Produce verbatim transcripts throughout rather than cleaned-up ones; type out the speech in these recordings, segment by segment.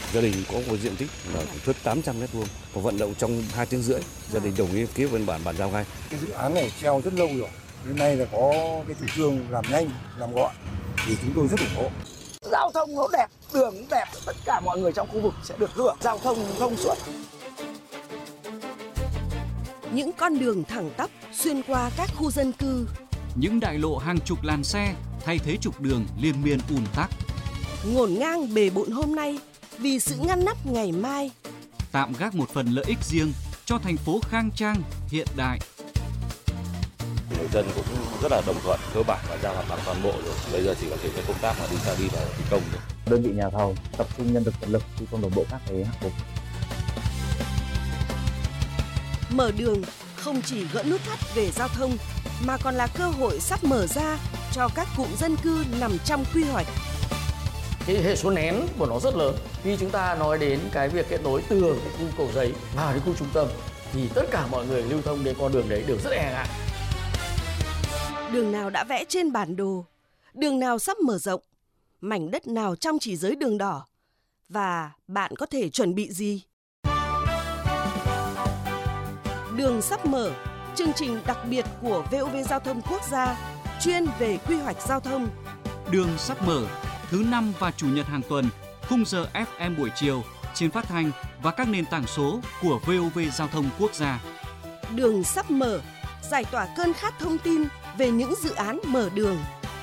Gia đình có một diện tích là thớt tám trăm mét vuông, và vận động trong hai tiếng rưỡi, gia đình đồng ý ký văn bản bàn giao ngay. Cái dự án này treo rất lâu rồi, đến nay là có cái chủ trương làm nhanh, làm gọn, thì chúng tôi rất ủng hộ. Giao thông nó đẹp, đường nó đẹp, tất cả mọi người trong khu vực sẽ được hưởng giao thông thông suốt. Những con đường thẳng tắp xuyên qua các khu dân cư, những đại lộ hàng chục làn xe thay thế trục đường liên miên ùn tắc, ngổn ngang bề bộn hôm nay vì sự ngăn nắp ngày mai. Tạm gác một phần lợi ích riêng cho thành phố khang trang, hiện đại. Người dân cũng rất là đồng thuận, cơ bản là giao mặt bằng toàn bộ rồi. Bây giờ chỉ có thể cái công tác là đi ra đi vào thi công thôi. Đơn vị nhà thầu tập trung nhân lực vật lực thi công đồng bộ các cái hạng mục. Mở đường không chỉ gỡ nút thắt về giao thông mà còn là cơ hội sắp mở ra cho các cụm dân cư nằm trong quy hoạch. Cái hệ số nén của nó rất lớn. Khi chúng ta nói đến cái việc kết nối từ cái khu Cầu Giấy vào đến khu trung tâm thì tất cả mọi người lưu thông đến con đường đấy đều rất e ngại. Đường nào đã vẽ trên bản đồ, đường nào sắp mở rộng, mảnh đất nào trong chỉ giới đường đỏ, và bạn có thể chuẩn bị gì? Đường sắp mở, chương trình đặc biệt của vê o vê Giao thông Quốc gia chuyên về quy hoạch giao thông. Đường sắp mở, thứ năm và chủ nhật hàng tuần, khung giờ ép em buổi chiều trên phát thanh và các nền tảng số của vê o vê Giao thông Quốc gia. Đường sắp mở, giải tỏa cơn khát thông tin về những dự án mở đường.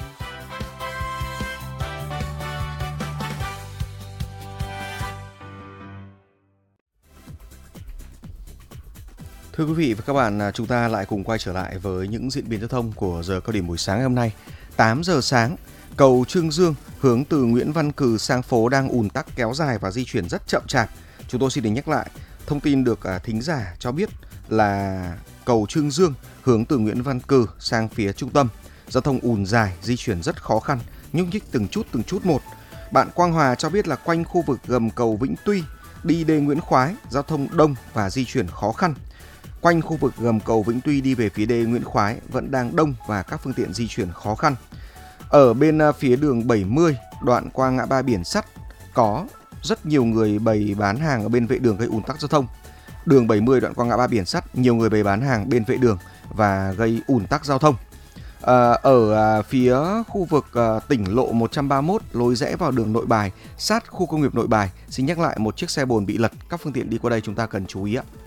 Thưa quý vị và các bạn, chúng ta lại cùng quay trở lại với những diễn biến giao thông của giờ cao điểm buổi sáng ngày hôm nay. tám giờ sáng, cầu Trương Dương hướng từ Nguyễn Văn Cừ sang phố đang ùn tắc kéo dài và di chuyển rất chậm chạp. Chúng tôi xin được nhắc lại, thông tin được thính giả cho biết là cầu Trương Dương hướng từ Nguyễn Văn Cừ sang phía trung tâm. Giao thông ùn dài, di chuyển rất khó khăn, nhúc nhích từng chút từng chút một. Bạn Quang Hòa cho biết là quanh khu vực gầm cầu Vĩnh Tuy, đi đê Nguyễn Khoái, giao thông đông và di chuyển khó khăn. Quanh khu vực gầm cầu Vĩnh Tuy đi về phía đê Nguyễn Khoái vẫn đang đông và các phương tiện di chuyển khó khăn. Ở bên phía đường bảy mươi, đoạn qua ngã ba Biển Sắt, có rất nhiều người bày bán hàng ở bên vệ đường gây ùn tắc giao thông. Đường bảy mươi đoạn qua ngã ba Biển Sắt, nhiều người bày bán hàng bên vệ đường và gây ùn tắc giao thông. À, ở à, phía khu vực à, tỉnh lộ một trăm ba mươi mốt, lối rẽ vào đường Nội Bài, sát khu công nghiệp Nội Bài, xin nhắc lại một chiếc xe bồn bị lật, các phương tiện đi qua đây chúng ta cần chú ý ạ.